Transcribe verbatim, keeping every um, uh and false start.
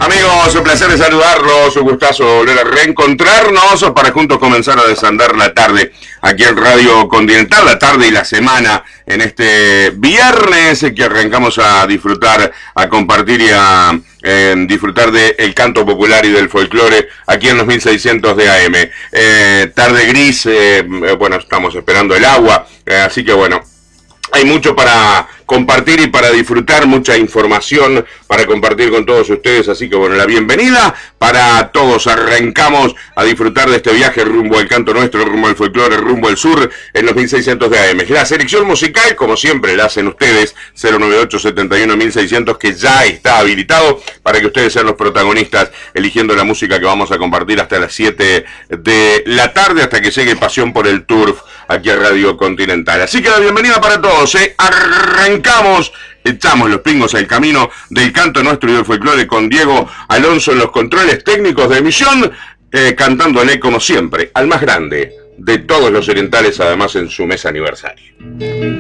Amigos, un placer de saludarlos, un gustazo volver a reencontrarnos para juntos comenzar a desandar la tarde aquí en Radio Continental, la tarde y la semana en este viernes que arrancamos a disfrutar, a compartir y a eh, disfrutar del canto popular y del folclore aquí en los mil seiscientos de A M. Eh, tarde gris, eh, bueno, estamos esperando el agua, eh, así que bueno, hay mucho para compartir y para disfrutar, mucha información para compartir con todos ustedes, así que bueno, la bienvenida para todos. Arrancamos a disfrutar de este viaje rumbo al canto nuestro, rumbo al folclore, rumbo al sur en los mil seiscientos de A M. La selección musical, como siempre, la hacen ustedes, cero nueve ocho setenta y uno mil seiscientos, que ya está habilitado para que ustedes sean los protagonistas eligiendo la música que vamos a compartir hasta las siete de la tarde, hasta que llegue Pasión por el Turf aquí a Radio Continental. Así que la bienvenida para todos, ¿eh? Arrancamos, echamos los pingos al camino del canto nuestro y del folclore con Diego Alonso en los controles técnicos de emisión, eh, cantándole como siempre al más grande de todos los orientales, además en su mes aniversario.